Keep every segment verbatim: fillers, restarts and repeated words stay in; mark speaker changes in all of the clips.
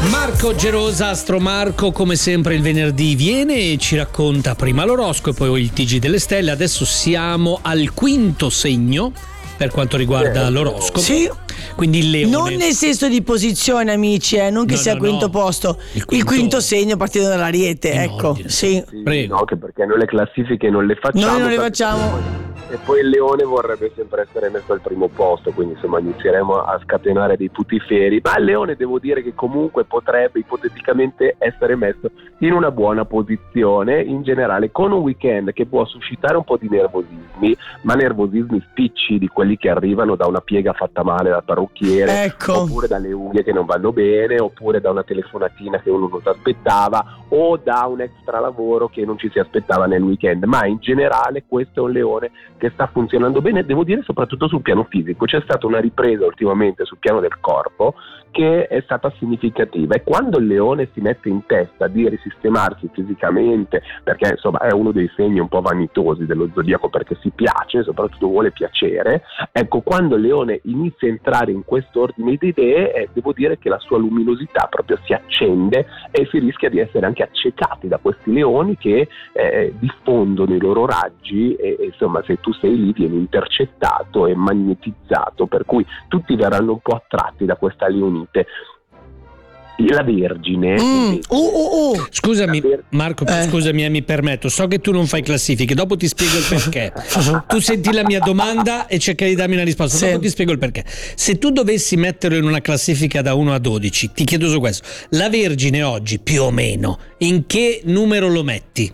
Speaker 1: Marco Gerosa, Astro Marco, come sempre il venerdì viene e ci racconta prima l'oroscopo e poi il T G delle stelle. Adesso siamo al quinto segno per quanto riguarda eh, l'oroscopo.
Speaker 2: Sì.
Speaker 1: Quindi il leone.
Speaker 2: Non nel senso di posizione, amici, eh, non che
Speaker 1: no,
Speaker 2: sia
Speaker 1: no,
Speaker 2: al quinto
Speaker 1: no.
Speaker 2: posto.
Speaker 1: Il
Speaker 2: Il
Speaker 1: quinto,
Speaker 2: quinto segno partendo dall'Ariete,
Speaker 1: in
Speaker 2: ecco.
Speaker 1: ordine.
Speaker 2: Sì.
Speaker 3: Sì,
Speaker 1: Prego.
Speaker 3: no, anche perché noi le classifiche non le facciamo.
Speaker 2: Noi non le
Speaker 3: perché-
Speaker 2: facciamo.
Speaker 3: E poi il leone vorrebbe sempre essere messo al primo posto, quindi insomma inizieremo a scatenare dei putiferi, ma il leone devo dire che comunque potrebbe ipoteticamente essere messo in una buona posizione in generale, con un weekend che può suscitare un po' di nervosismi, ma nervosismi spicci di quelli che arrivano da una piega fatta male dal parrucchiere,
Speaker 2: Ecco.
Speaker 3: oppure dalle unghie che non vanno bene, oppure da una telefonatina che uno non si aspettava, o da un extra lavoro che non ci si aspettava nel weekend. Ma in generale questo è un leone che sta funzionando bene, devo dire soprattutto sul piano fisico. C'è stata una ripresa ultimamente sul piano del corpo che è stata significativa, e quando il leone si mette in testa di risistemarsi fisicamente, perché insomma è uno dei segni un po' vanitosi dello zodiaco, perché si piace, soprattutto vuole piacere, ecco, quando il leone inizia a entrare in questo ordine di idee, eh, devo dire che la sua luminosità proprio si accende e si rischia di essere anche accecati da questi leoni che eh, diffondono i loro raggi e, e insomma se tu sei lì vieni intercettato e magnetizzato, per cui tutti verranno un po' attratti da questa leonite. La Vergine
Speaker 2: Mm.
Speaker 3: invece,
Speaker 2: Uh, uh, uh.
Speaker 1: Scusami
Speaker 3: La ver-
Speaker 1: Marco,
Speaker 2: Eh.
Speaker 1: scusami, eh, mi permetto, so che tu non fai classifiche, dopo ti spiego il perché. Tu senti la mia domanda e cercai di darmi una risposta,
Speaker 2: Sì.
Speaker 1: dopo ti spiego il perché. Se tu dovessi metterlo in una classifica da uno a dodici, ti chiedo su questo, la Vergine oggi più o meno in che numero lo metti?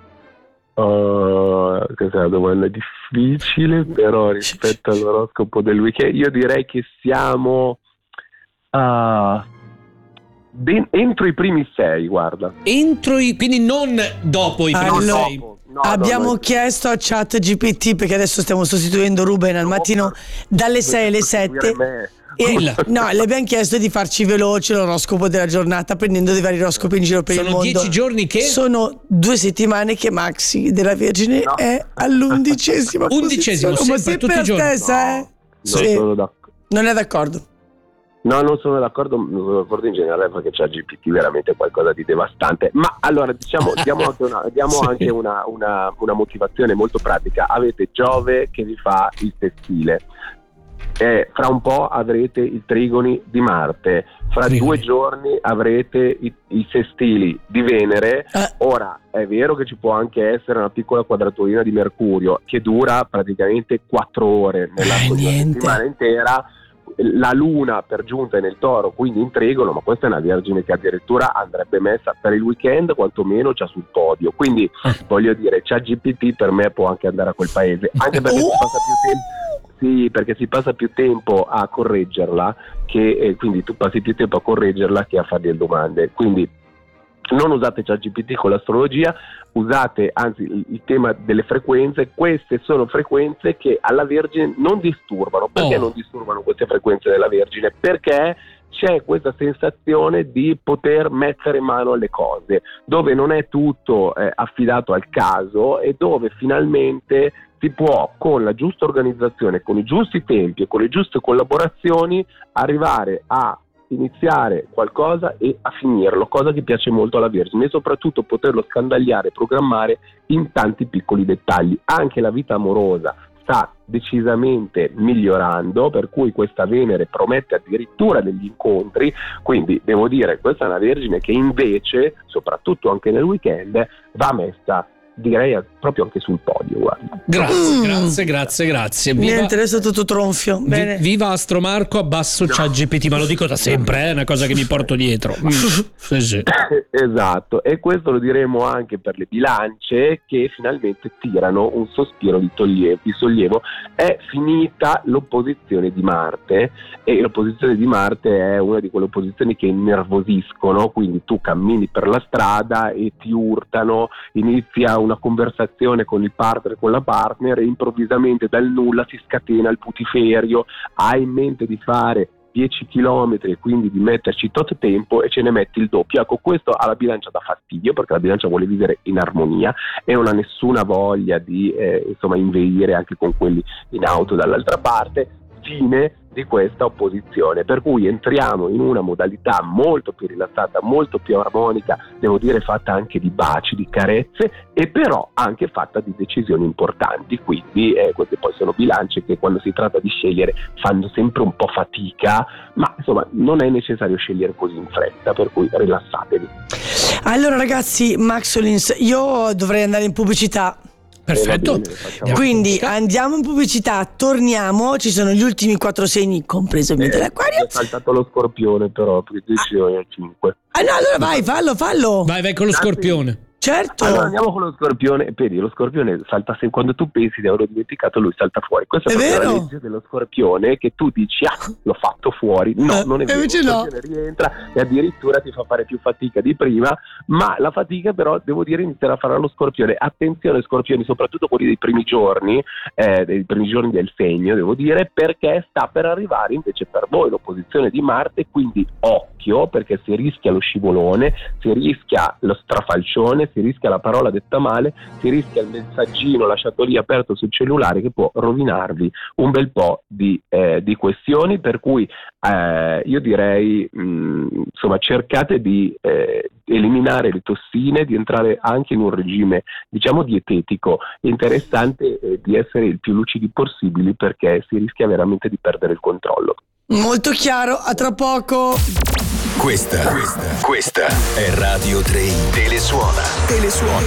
Speaker 3: Oh, questa è una domanda difficile, però rispetto all'oroscopo del weekend io direi che siamo ah, ben- entro i primi sei, guarda.
Speaker 1: Entro i, quindi non dopo i primi
Speaker 2: Allora,
Speaker 1: sei.
Speaker 3: Dopo. No,
Speaker 2: Abbiamo
Speaker 3: no, no.
Speaker 2: chiesto a Chat G P T, perché adesso stiamo sostituendo Ruben al mattino dalle sei alle sette.
Speaker 3: Me.
Speaker 2: E,
Speaker 1: Dilla.
Speaker 2: no, le abbiamo chiesto di farci veloce l'oroscopo della giornata, prendendo dei vari oroscopi in giro per il
Speaker 1: Sono
Speaker 2: mondo.
Speaker 1: dieci giorni che?
Speaker 2: Sono due settimane che Maxi della Vergine
Speaker 3: No.
Speaker 2: è all'undicesima
Speaker 1: Undicesimo,
Speaker 2: posizione. Ma
Speaker 1: sempre, tutti
Speaker 2: sempre
Speaker 1: i giorni.
Speaker 2: stessa, eh?
Speaker 3: Non
Speaker 2: Sì.
Speaker 3: sono d'accordo.
Speaker 2: Non è d'accordo.
Speaker 3: No, non sono d'accordo, non sono d'accordo in generale, perché c'è G P T veramente qualcosa di devastante. Ma allora diciamo, diamo anche una, diamo
Speaker 1: Sì.
Speaker 3: anche una, una, una motivazione molto pratica. Avete Giove che vi fa il sestile. Eh, fra un po' avrete i trigoni di Marte, fra
Speaker 1: Trigoni.
Speaker 3: due giorni avrete i, i sestili di Venere.
Speaker 2: Eh.
Speaker 3: Ora è vero che ci può anche essere una piccola quadraturina di Mercurio che dura praticamente quattro ore nell'arco
Speaker 2: Eh,
Speaker 3: di una
Speaker 2: niente.
Speaker 3: settimana intera. La Luna per giunta è nel Toro, quindi in Trigono, ma questa è una Vergine che addirittura andrebbe messa per il weekend quantomeno già sul podio, quindi voglio dire, c'ha G P T, per me può anche andare a quel paese, anche perché si passa più tempo, sì, perché si passa più tempo a correggerla, che eh, quindi tu passi più tempo a correggerla che a fare delle domande, quindi non usate ChatGPT con l'astrologia, usate anzi il, il tema delle frequenze. Queste sono frequenze che alla Vergine non disturbano. Perché
Speaker 1: Oh.
Speaker 3: non disturbano queste frequenze della Vergine? Perché c'è questa sensazione di poter mettere mano alle cose, dove non è tutto eh, affidato al caso e dove finalmente si può, con la giusta organizzazione, con i giusti tempi e con le giuste collaborazioni, arrivare a iniziare qualcosa e a finirlo, cosa che piace molto alla Vergine, e soprattutto poterlo scandagliare e programmare in tanti piccoli dettagli. Anche la vita amorosa sta decisamente migliorando, per cui questa Venere promette addirittura degli incontri, quindi devo dire questa è una Vergine che invece, soprattutto anche nel weekend, va messa, direi, proprio anche sul podio, guarda.
Speaker 1: Grazie,
Speaker 2: Mm.
Speaker 1: grazie, grazie, grazie. Viva,
Speaker 2: Niente, adesso è tutto tronfio.
Speaker 1: vi-
Speaker 2: Bene.
Speaker 1: viva Astro Marco, abbasso ChatGPT, ma lo dico da sempre, eh, è una cosa che mi porto dietro. Mm. Sì, sì.
Speaker 3: Esatto, e questo lo diremo anche per le bilance, che finalmente tirano un sospiro di, toglievo, di sollievo. È finita l'opposizione di Marte, e l'opposizione di Marte è una di quelle opposizioni che innervosiscono, quindi tu cammini per la strada e ti urtano, inizia una conversazione con il partner, con la partner, e improvvisamente dal nulla si scatena il putiferio, hai in mente di fare dieci chilometri e quindi di metterci tot tempo e ce ne metti il doppio. Ecco, questo alla bilancia dà fastidio, perché la bilancia vuole vivere in armonia e non ha nessuna voglia di eh, insomma inveire anche con quelli in auto dall'altra parte. fine di questa opposizione, per cui entriamo in una modalità molto più rilassata, molto più armonica, devo dire fatta anche di baci, di carezze, e però anche fatta di decisioni importanti. Quindi eh, queste poi sono bilance che quando si tratta di scegliere fanno sempre un po' fatica, ma insomma non è necessario scegliere così in fretta, per cui rilassatevi.
Speaker 2: Allora ragazzi, Maxolins, io dovrei andare in pubblicità.
Speaker 1: Perfetto.
Speaker 3: Eh, bene,
Speaker 2: Quindi andiamo in pubblicità, torniamo, ci sono gli ultimi quattro segni, compreso ovviamente
Speaker 3: eh,
Speaker 2: l'Aquarius.
Speaker 3: Ho saltato lo scorpione però, perché decisione a cinque.
Speaker 2: Ah no, allora vai, fallo, fallo.
Speaker 1: Vai, vai con lo scorpione.
Speaker 2: Certo.
Speaker 3: Allora andiamo con lo scorpione. Vedi, lo scorpione salta se quando tu pensi di averlo dimenticato, lui salta fuori. Questa è,
Speaker 2: È
Speaker 3: proprio
Speaker 2: vero?
Speaker 3: la legge dello scorpione, che tu dici ah, l'ho fatto fuori. No,
Speaker 2: Eh,
Speaker 3: non è vero.
Speaker 2: invece
Speaker 3: Lo
Speaker 2: no.
Speaker 3: scorpione rientra e addirittura ti fa fare più fatica di prima, ma la fatica però devo dire inizierà a fare lo scorpione. Attenzione scorpioni, soprattutto quelli dei primi giorni, eh, dei primi giorni del segno, devo dire, perché sta per arrivare invece per voi l'opposizione di Marte, quindi occhio, perché si rischia lo scivolone, si rischia lo strafalcione, si rischia la parola detta male, si rischia il messaggino lasciato lì aperto sul cellulare che può rovinarvi un bel po' di, eh, di questioni, per cui eh, io direi mh, insomma cercate di eh, eliminare le tossine, di entrare anche in un regime diciamo dietetico. È interessante eh, di essere il più lucidi possibili, perché si rischia veramente di perdere il controllo.
Speaker 2: Molto chiaro, a tra poco.
Speaker 4: Questa, questa, questa è Radio tre. Telesuona. Telesuona.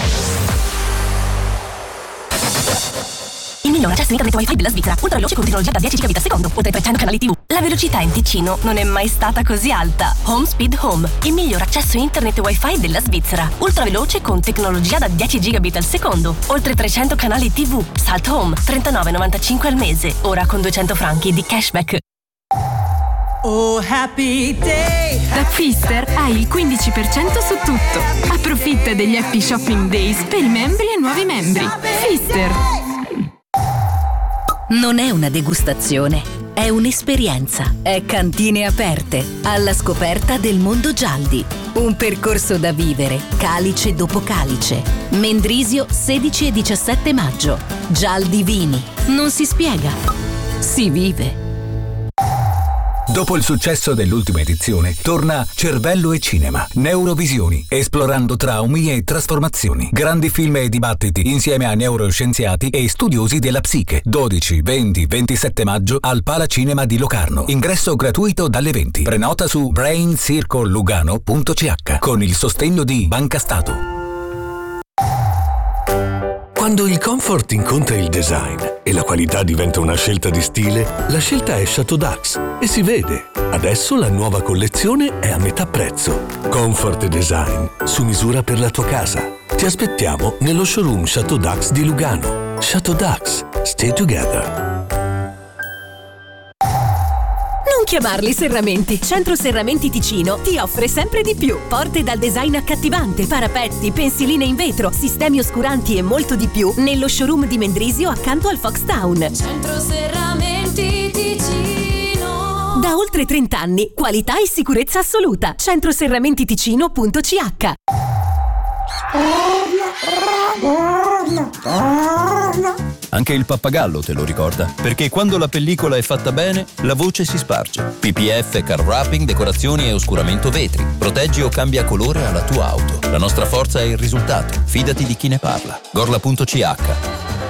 Speaker 5: Il miglior accesso internet wifi della Svizzera, ultra veloce con tecnologia da dieci gigabit al secondo, oltre trecento canali tivù. La velocità in Ticino non è mai stata così alta. Home Speed Home, il miglior accesso internet wifi della Svizzera, ultra veloce con tecnologia da dieci gigabit al secondo, oltre trecento canali tivù. Salt Home, trentanove virgola novantacinque al mese, ora con duecento franchi di cashback.
Speaker 6: Oh happy day!
Speaker 7: Da Pfister hai il quindici per cento su tutto. Approfitta degli Happy Shopping Days per i membri e nuovi membri. Pfister.
Speaker 8: Non è una degustazione, è un'esperienza. È Cantine Aperte, alla scoperta del mondo Gialdi. Un percorso da vivere, calice dopo calice. Mendrisio sedici e diciassette maggio. Gialdi Vini. Non si spiega, si vive.
Speaker 4: Dopo il successo dell'ultima edizione, torna Cervello e Cinema, Neurovisioni, esplorando traumi e trasformazioni. Grandi film e dibattiti insieme a neuroscienziati e studiosi della psiche. dodici, venti, ventisette maggio al Palacinema di Locarno. Ingresso gratuito dalle venti. Prenota su brain circle lugano punto c h con il sostegno di Banca Stato.
Speaker 9: Quando il comfort incontra il design e la qualità diventa una scelta di stile, la scelta è Chateau Dax e si vede. Adesso la nuova collezione è a metà prezzo. Comfort e design su misura per la tua casa. Ti aspettiamo nello showroom Chateau Dax di Lugano. Chateau Dax, stay together.
Speaker 8: Non chiamarli serramenti. Centro Serramenti Ticino ti offre sempre di più. Porte dal design accattivante, parapetti, pensiline in vetro, sistemi oscuranti e molto di più nello showroom di Mendrisio accanto al Foxtown.
Speaker 5: Centro Serramenti Ticino.
Speaker 8: Da oltre trenta anni, qualità e sicurezza assoluta. centro serramenti ticino punto c h.
Speaker 10: Anche il pappagallo te lo ricorda, perché quando la pellicola è fatta bene, la voce si sparge. P P F, car wrapping, decorazioni e oscuramento vetri. Proteggi o cambia colore alla tua auto. La nostra forza è il risultato. Fidati di chi ne parla. gorla punto c h.